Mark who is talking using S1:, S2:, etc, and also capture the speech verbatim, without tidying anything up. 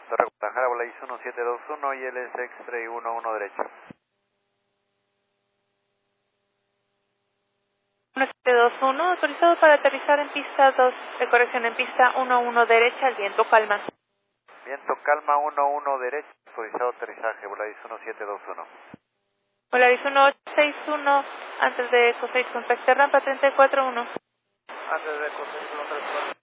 S1: Torre Guadalajara, Volaris uno siete dos uno y L S X-Ray uno uno derecho.
S2: uno siete dos uno, autorizado para aterrizar en pista dos, de corrección en pista uno uno derecha, al viento calma.
S1: Viento calma uno uno derecho, autorizado aterrizaje, Volaris uno siete dos uno.
S2: Volaris uno ocho seis uno, antes de Eco seis, contacte rampa treinta y cuatro uno.
S1: Antes de Eco seis uno tres cuatro.